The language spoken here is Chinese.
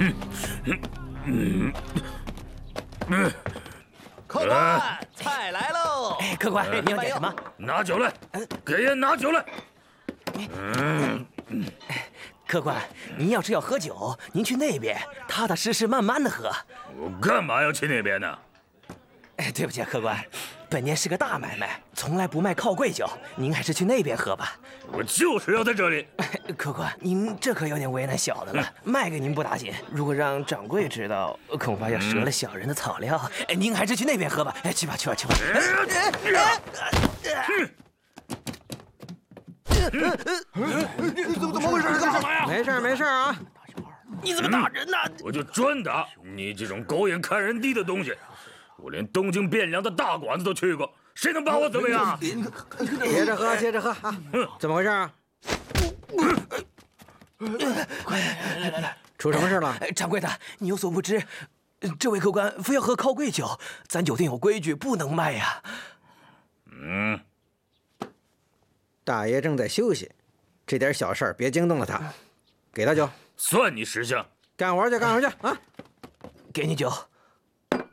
客官，菜来喽！ 哎，客官，你要点什么？ 拿酒来，给人拿酒来。 客官，您要是要喝酒，您去那边，踏踏实实慢慢的喝。 我干嘛要去那边呢？ 哎，对不起，客官，本年是个大买卖，从来不卖靠柜酒，您还是去那边喝吧。 我就是要在这里。 客官，您这可有点为难小的了。卖给您不打紧，如果让掌柜知道，恐怕要折了小人的草料。哎，您还是去那边喝吧。哎，去吧，去吧，去吧。 怎么回事？干什么呀？ 没事啊！ 你怎么打人呢？ 我就专打你这种狗眼看人低的东西！我连东京汴梁的大馆子都去过，谁能把我怎么样？ 接着喝，接着喝啊！怎么回事啊？ 快来！ 出什么事了？ 掌柜的，你有所不知，这位客官非要喝靠柜酒，咱酒店有规矩，不能卖呀。 大爷正在休息，这点小事儿别惊动了他。给他酒， 算你识相。 干活去啊！ 给你酒。